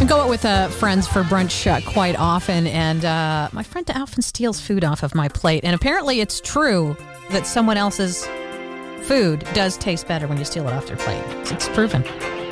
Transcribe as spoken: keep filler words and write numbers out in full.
I go out with uh, friends for brunch uh, quite often, and uh, my friend often steals food off of my plate. And apparently it's true that someone else's food does taste better when you steal it off their plate. It's, it's proven.